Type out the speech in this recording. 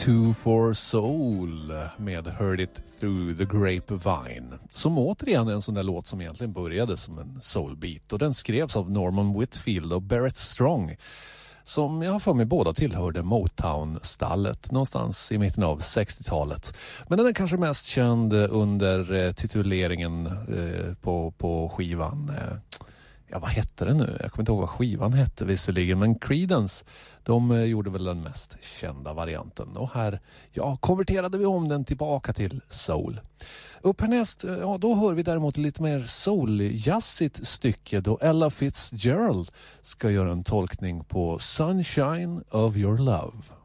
Two for Soul med Heard It Through the Grapevine, som återigen är en sån där låt som egentligen började som en soulbeat, och den skrevs av Norman Whitfield och Barrett Strong, som jag har för mig båda tillhörde Motown-stallet någonstans i mitten av 60-talet. Men den är kanske mest känd under tituleringen på skivan. Ja, vad hette det nu? Jag kommer inte ihåg vad skivan hette visserligen, men Creedence, de gjorde väl den mest kända varianten. Och här, konverterade vi om den tillbaka till soul. Upp härnäst, då hör vi däremot lite mer soul-jazzigt stycke då Ella Fitzgerald ska göra en tolkning på Sunshine of Your Love.